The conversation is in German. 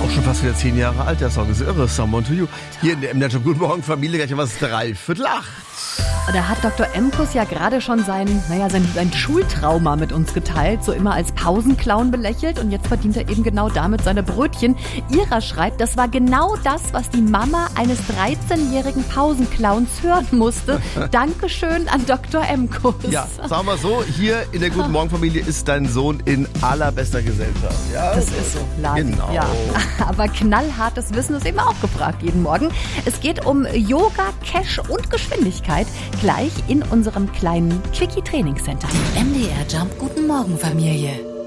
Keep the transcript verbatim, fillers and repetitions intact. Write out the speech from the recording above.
auch schon fast wieder zehn Jahre alt, der Song ist irre. Someone to You. Hier in der M D J. Guten Morgen Familie, gleich was dreiviertel acht. Da hat Doktor Emkus ja gerade schon sein, naja, sein, sein Schultrauma mit uns geteilt, so immer als Pausenclown belächelt, und jetzt verdient er eben genau damit seine Brötchen. Ira schreibt, das war genau das, was die Mama eines dreizehnjährigen Pausenclowns hören musste. Dankeschön an Doktor Emkus. Ja, sagen wir so, hier in der Guten Morgen Familie ist dein Sohn in allerbester Gesellschaft. Ja, das ist so, Lali. Genau. Ja. Aber knallhartes Wissen ist eben auch gefragt jeden Morgen. Es geht um Yoga, Cash und Geschwindigkeit. Gleich in unserem kleinen Quickie-Trainingscenter. Die M D R Jump Guten Morgen Familie.